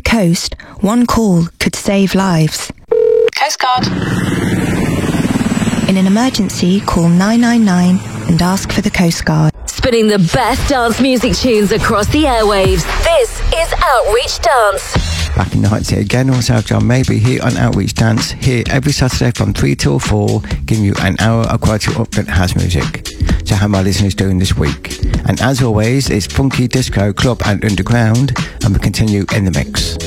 coast, one call could save lives. Coast Guard. In an emergency, call 999 and ask for the Coast Guard. Spinning the best dance music tunes across the airwaves. This is Outreach Dance. Back in the Heights here again, myself John Maybe here on Outreach Dance, here every Saturday from 3 till 4, giving you an hour of quality upbeat house music. So how my listeners doing this week? And as always, it's funky disco, club and underground, and we continue in the mix.